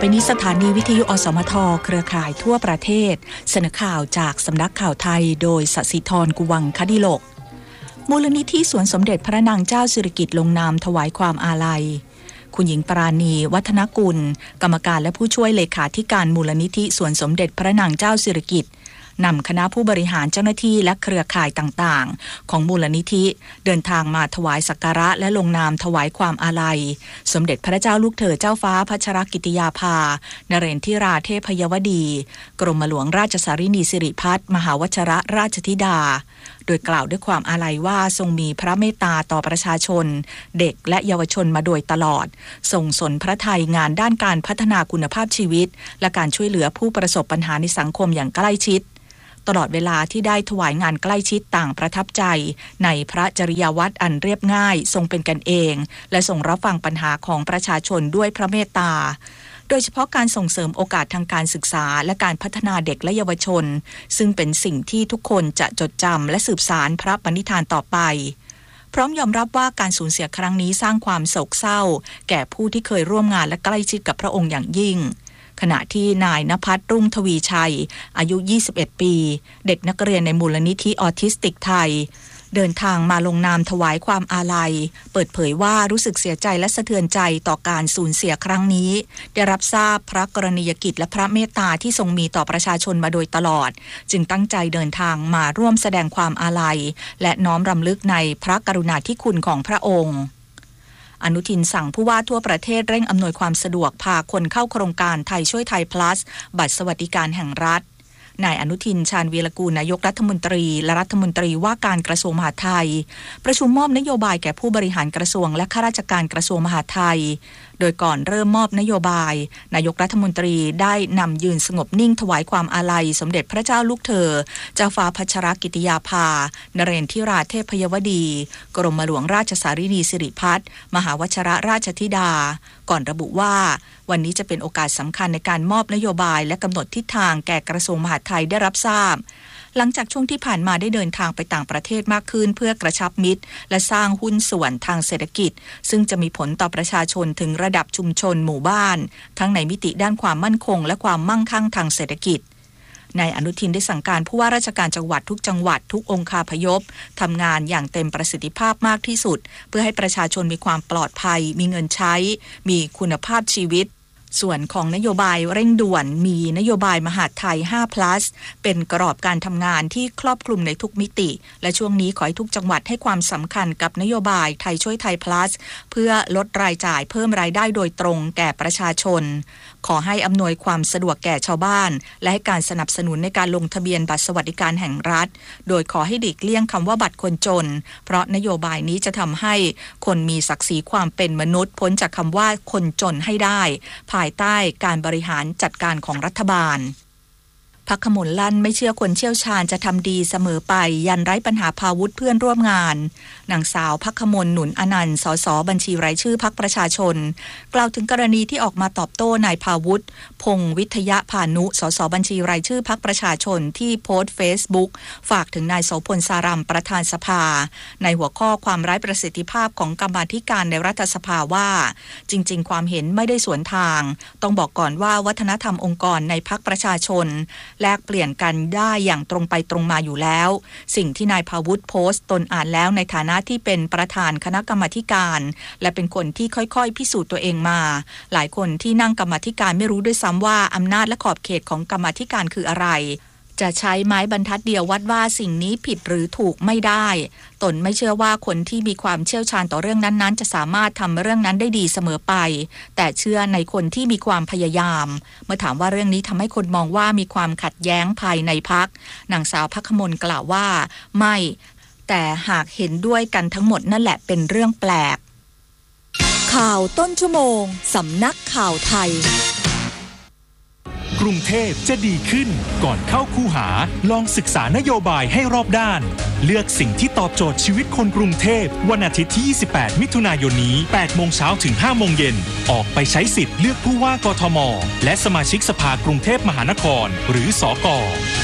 ไปนี้สถานีวิทยุอสมทเครือข่ายทั่วประเทศเสนอข่าวจากสำนักข่าวไทยโดยสศิธรกุวังคดิโลกมูลนิธิสวนสมเด็จพระนางเจ้าสิริกิติ์ลงนามถวายความอาลัยคุณหญิงปราณีวัฒนกุลกรรมการและผู้ช่วยเลขาธิการมูลนิธิสวนสมเด็จพระนางเจ้าสิริกิติ์นำคณะผู้บริหารเจ้าหน้าที่และเครือข่ายต่างๆของมูลนิธิเดินทางมาถวายสักการะและลงนามถวายความอาลัยสมเด็จพระเจ้าลูกเธอเจ้าฟ้าพัชรกิติยาภานเรนทิราเทพยวดีกรมหลวงราชสารินีสิริพัฒน์มหาวชรราชธิดาโดยกล่าวด้วยความอาลัยว่าทรงมีพระเมตตาต่อประชาชนเด็กและเยาวชนมาโดยตลอดทรงสนพระทัยงานด้านการพัฒนาคุณภาพชีวิตและการช่วยเหลือผู้ประสบปัญหาในสังคมอย่างใกล้ชิดตลอดเวลาที่ได้ถวายงานใกล้ชิดต่างประทับใจในพระจริยวัตรอันเรียบง่ายทรงเป็นกันเองและทรงรับฟังปัญหาของประชาชนด้วยพระเมตตาโดยเฉพาะการส่งเสริมโอกาสทางการศึกษาและการพัฒนาเด็กและเยาวชนซึ่งเป็นสิ่งที่ทุกคนจะจดจำและสืบสานพระปณิธานต่อไปพร้อมยอมรับว่าการสูญเสียครั้งนี้สร้างความโศกเศร้าแก่ผู้ที่เคยร่วมงานและใกล้ชิดกับพระองค์อย่างยิ่งขณะที่นายณภัทรรุ่งทวีชัยอายุ21ปีเด็กนักเรียนในมูลนิธิออทิสติกไทยเดินทางมาลงนามถวายความอาลัยเปิดเผยว่ารู้สึกเสียใจและสะเทือนใจต่อการสูญเสียครั้งนี้ได้รับทราบพระกรณียกิจและพระเมตตาที่ทรงมีต่อประชาชนมาโดยตลอดจึงตั้งใจเดินทางมาร่วมแสดงความอาลัยและน้อมรำลึกในพระกรุณาธิคุณของพระองค์อนุทินสั่งผู้ว่าทั่วประเทศเร่งอำนวยความสะดวกพาคนเข้าโครงการไทยช่วยไทย plus บัตรสวัสดิการแห่งรัฐนายอนุทินชาญวีรกูลนายกรัฐมนตรีและรัฐมนตรีว่าการกระทรวงมหาดไทยประชุมมอบนโยบายแก่ผู้บริหารกระทรวงและข้าราชการกระทรวงมหาดไทยโดยก่อนเริ่มมอบนโยบายนายกรัฐมนตรีได้นำยืนสงบนิ่งถวายความอาลัยสมเด็จพระเจ้าลูกเธอเจ้าฟ้าพัชรกิติยาภานเรนทิราเทพยวดีกรมหลวงราชสารินีสิริพัฒน์มหาวชรราชธิดาก่อนระบุว่าวันนี้จะเป็นโอกาสสำคัญในการมอบนโยบายและกำหนดทิศทางแก่กระทรวงมหาดไทยได้รับทราบหลังจากช่วงที่ผ่านมาได้เดินทางไปต่างประเทศมากขึ้นเพื่อกระชับมิตรและสร้างหุ้นส่วนทางเศรษฐกิจซึ่งจะมีผลต่อประชาชนถึงระดับชุมชนหมู่บ้านทั้งในมิติด้านความมั่นคงและความมั่งคั่งทางเศรษฐกิจนายอนุทินได้สั่งการผู้ว่าราชการจังหวัดทุกจังหวัดทุกองคาพยพทำงานอย่างเต็มประสิทธิภาพมากที่สุดเพื่อให้ประชาชนมีความปลอดภัยมีเงินใช้มีคุณภาพชีวิตส่วนของนโยบายเร่งด่วนมีนโยบายมหาดไทย 5+ เป็นกรอบการทำงานที่ครอบคลุมในทุกมิติและช่วงนี้ขอให้ทุกจังหวัดให้ความสำคัญกับนโยบายไทยช่วยไทย plus เพื่อลดรายจ่ายเพิ่มรายได้โดยตรงแก่ประชาชนขอให้อำนวยความสะดวกแก่ชาวบ้านและให้การสนับสนุนในการลงทะเบียนบัตรสวัสดิการแห่งรัฐโดยขอให้หลีกเลี่ยงคำว่าบัตรคนจนเพราะนโยบายนี้จะทำให้คนมีศักดิ์ศรีความเป็นมนุษย์พ้นจากคำว่าคนจนให้ได้ภายใต้การบริหารจัดการของรัฐบาลพรรคขมุลลั่นไม่เชื่อคนเชี่ยวชาญจะทำดีเสมอไปยันไร้ปัญหาพาวุธเพื่อนร่วมงานนางสาวพรรคขมลหนุนอนันต์สสบัญชีรายชื่อพรรคประชาชนกล่าวถึงกรณีที่ออกมาตอบโต้นายพาวุธพงษ์วิทยพานุสสบัญชีรายชื่อพรรคประชาชนที่โพสต์ Facebook ฝากถึงนายโสพลสารัมประธานสภาในหัวข้อความไร้ประสิทธิภาพของกรรมาธิการในรัฐสภาว่าจริงๆความเห็นไม่ได้สวนทางต้องบอกก่อนว่าวัฒนธรรมองค์กรในพรรคประชาชนแลกเปลี่ยนกันได้อย่างตรงไปตรงมาอยู่แล้วสิ่งที่นายพาวุธโพสต์ตนอ่านแล้วในฐานะที่เป็นประธานคณะกรรมาธิการและเป็นคนที่ค่อยๆพิสูจน์ตัวเองมาหลายคนที่นั่งกรรมาธิการไม่รู้ด้วยซ้ำว่าอำนาจและขอบเขตของกรรมาธิการคืออะไรจะใช้ไม้บรรทัดเดียววัดว่าสิ่งนี้ผิดหรือถูกไม่ได้ตนไม่เชื่อว่าคนที่มีความเชี่ยวชาญต่อเรื่องนั้นๆจะสามารถทำเรื่องนั้นได้ดีเสมอไปแต่เชื่อในคนที่มีความพยายามเมื่อถามว่าเรื่องนี้ทำให้คนมองว่ามีความขัดแย้งภายในพรรคนางสาวพรรคขมลกล่าวว่าไม่แต่หากเห็นด้วยกันทั้งหมดนั่นแหละเป็นเรื่องแปลกข่าวต้นชั่วโมงสำนักข่าวไทยกรุงเทพจะดีขึ้นก่อนเข้าคูหาลองศึกษานโยบายให้รอบด้านเลือกสิ่งที่ตอบโจทย์ชีวิตคนกรุงเทพวันอาทิตย์ที่28มิถุนายนนี้ 8 โมงเช้าถึง 5 โมงเย็นออกไปใช้สิทธิ์เลือกผู้ว่ากทมและสมาชิกสภากรุงเทพมหานครหรือสก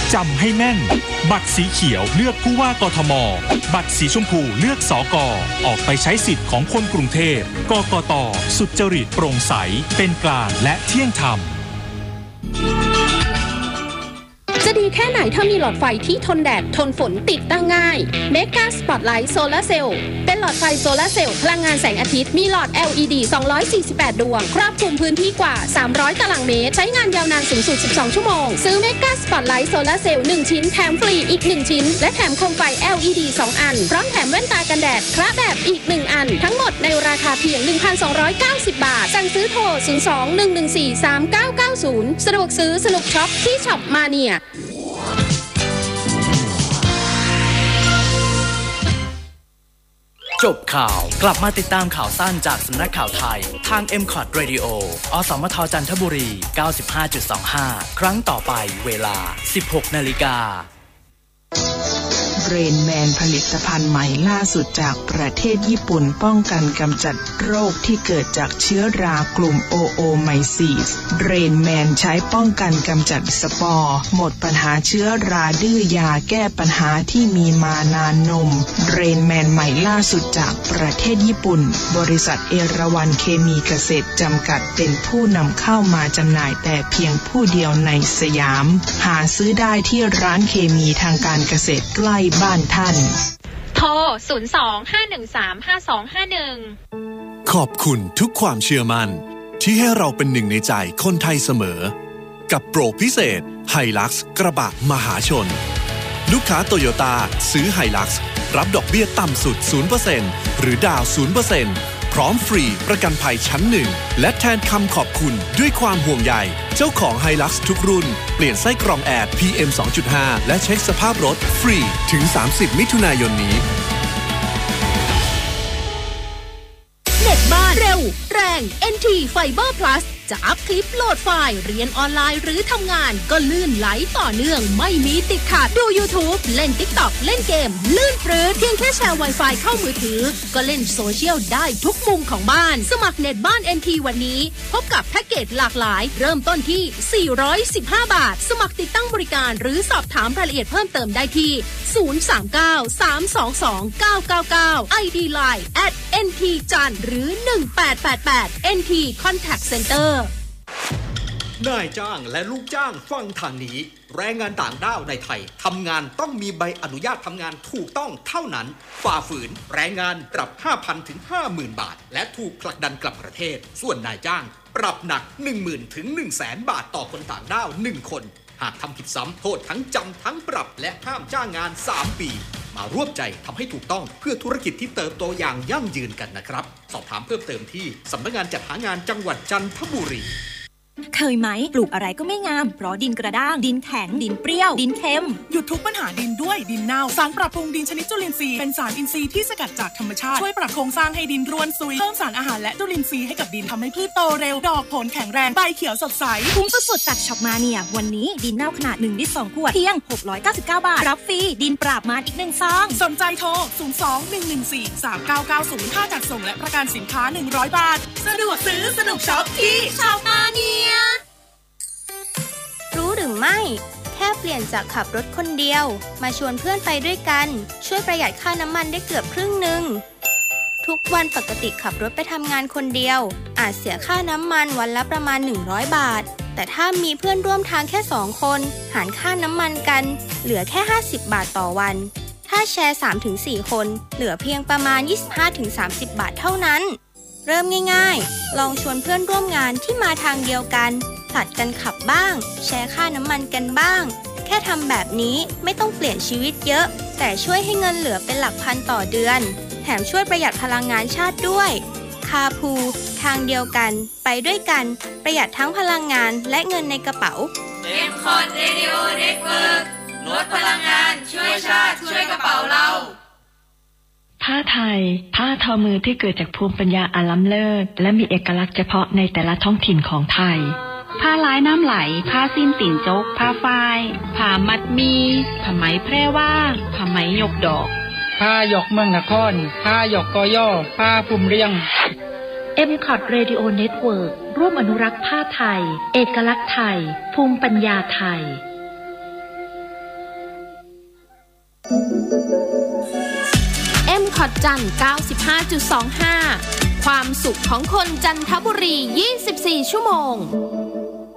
จำให้แม่นบัตรสีเขียวเลือกผู้ว่ากทมบัตรสีชมพูเลือกสก.ออกไปใช้สิทธิ์ของคนกรุงเทพกกต.สุจริตโปร่งใสเป็นกลางและเที่ยงธรรมจะดีแค่ไหนถ้ามีหลอดไฟที่ทนแดดทนฝนติดตั้งง่าย Mega Spotlight Solar Cell เป็นหลอดไฟโซลาร์เซลล์พลังงานแสงอาทิตย์มีหลอด LED 248 ดวงครอบคลุมพื้นที่กว่า300ตารางเมตรใช้งานยาวนานสูงสุด12ชั่วโมงซื้อ Mega Spotlight Solar Cell 1 ชิ้นแถมฟรีอีก1ชิ้นและแถมโคมไฟ LED 2 อันพร้อมแถมแว่นตากันแดดคละแบบอีก1อันทั้งหมดในราคาเพียง 1,290 บาทสั่งซื้อโทร 02-114-3990 สะดวกซื้อสนุกช็อปที่ช็อปมาเนียจบข่าวกลับมาติดตามข่าวสั้นจากสำนักข่าวไทยทาง MCOT Radio อสมทจันทบุรี 95.25 ครั้งต่อไปเวลา 16 นาฬิกาเรนแมนผลิตภัณฑ์ใหม่ล่าสุดจากประเทศญี่ปุ่นป้องกันกำจัดโรคที่เกิดจากเชื้อรากลุ่มโอโอไมซีสเรนแมนใช้ป้องกันกำจัดสปอร์หมดปัญหาเชื้อราดื้อยาแก้ปัญหาที่มีมานานนมเรนแมนใหม่ล่าสุดจากประเทศญี่ปุ่นบริษัทเอราวัณเคมีเกษตรจำกัดเป็นผู้นำเข้ามาจำหน่ายแต่เพียงผู้เดียวในสยามหาซื้อได้ที่ร้านเคมีทางการเกษตรใกล้บ้านท่านโทร 02-513-5251 ขอบคุณทุกความเชื่อมั่นที่ให้เราเป็นหนึ่งในใจคนไทยเสมอกับโปรพิเศษ Hilux กระบะมหาชนลูกค้าโตโยต้าซื้อ Hilux รับดอกเบี้ยต่ำสุด 0% หรือดาว 0%พร้อมฟรีประกันภัยชั้น1และแทนคำขอบคุณด้วยความห่วงใยเจ้าของ Hilux ทุกรุ่นเปลี่ยนไส้กรองแอร์ PM 2.5 และเช็คสภาพรถฟรีถึง30มิถุนายนนี้เน็ตบ้านเร็วแรง NT Fiber Plus จะอัพคลิปโหลดไฟล์เรียนออนไลน์หรือทำงานก็ลื่นไหลต่อเนื่องไม่มีติดขัดดู YouTube เล่น TikTok เล่นเกมลื่นปรื้ดเพียงแค่แชร์ Wi-Fi เข้ามือถือก็เล่นโซเชียลได้ทุกมุมของบ้านสมัครเน็ตบ้าน NT วันนี้พบกับแพ็กเกจหลากหลายเริ่มต้นที่415 บาทสมัครติดตั้งบริการหรือสอบถามรายละเอียดเพิ่มเติมได้ที่039-322-999 ID Line @ntjan หรือ1888 NT Contact Center นายจ้างและลูกจ้างฟังทางนี้แรงงานต่างด้าวในไทยทำงานต้องมีใบอนุญาตทำงานถูกต้องเท่านั้นฝ่าฝืนแรงงานปรับ 5,000 ถึง 50,000 บาทและถูกผลักดันกลับประเทศส่วนนายจ้างปรับหนัก 10,000 ถึง 100,000 บาทต่อคนต่างด้าว1คนหากทำผิดซ้ำโทษทั้งจำทั้งปรับและห้ามจ้างงาน3 ปีมาร่วมใจทำให้ถูกต้องเพื่อธุรกิจที่เติบโตอย่างยั่งยืนกันนะครับสอบถามเพิ่มเติมที่สำนักงานจัดหางานจังหวัดจันทบุรีเคยไหมปลูกอะไรก็ไม่งามเพราะดินกระด้างดินแข็งดินเปรี้ยวดินเค็มหยุดทุกปัญหาดินด้วยดินเน่าสารปรับปรุงดินชนิดจุลินทรีย์เป็นสารอินทรีย์ที่สกัดจากธรรมชาติช่วยปรับโครงสร้างให้ดินร่วนซุยเพิ่มสารอาหารและจุลินทรีย์ให้กับดินทำให้พืชโตเร็วดอกผลแข็งแรงใบเขียวสดใสคุ้มสุดๆจากช็อปมาเนียวันนี้ดินเน่าขนาด1 ลิตร 2 ขวดเพียง699 บาทรับฟรีดินปราบมารอีก1 ซองสนใจโทร 02-114-3990 ค่าจัดส่งและประกันสินค้า100 บาทสะดวกซื้อสนุกช็อปที่ช็อปมาเนียรู้หรือไม่แค่เปลี่ยนจากขับรถคนเดียวมาชวนเพื่อนไปด้วยกันช่วยประหยัดค่าน้ำมันได้เกือบครึ่งนึงทุกวันปกติขับรถไปทำงานคนเดียวอาจเสียค่าน้ำมันวันละประมาณ100 บาทแต่ถ้ามีเพื่อนร่วมทางแค่2 คนหารค่าน้ำมันกันเหลือแค่50 บาทต่อวันถ้าแชร์ 3-4 คนเหลือเพียงประมาณ 25-30 บาทเท่านั้นเริ่มง่ายๆลองชวนเพื่อนร่วมงานที่มาทางเดียวกันผลัดกันขับบ้างแชร์ค่าน้ำมันกันบ้างแค่ทำแบบนี้ไม่ต้องเปลี่ยนชีวิตเยอะแต่ช่วยให้เงินเหลือเป็นหลักพันต่อเดือนแถมช่วยประหยัดพลังงานชาติด้วยคาพูทางเดียวกันไปด้วยกันประหยัดทั้งพลังงานและเงินในกระเป๋า MCOT Radio Network ลดพลังงานช่วยชาติช่วยกระเป๋าเราผ้าไทยผ้าทอมือที่เกิดจากภูมิปัญญาอันล้ำเลิศและมีเอกลักษณ์เฉพาะในแต่ละท้องถิ่นของไทยผ้าลายน้ำไหลผ้าสิ้นติ่นจกผ้าฝ้ายผ้ามัดมีผ้าไหมแพร่ว่าผ้าไหมยกดอกผ้าหยกเมืองนครผ้าหยกกอย่อผ้าภูมิเรียง MCOT Radio Network ร่วมอนุรักษ์ผ้าไทยเอกลักษณ์ไทยภูมิปัญญาไทย M-Cot จันทร์ 95.25 ความสุขของคนจันทบุรี 24 ชั่วโมง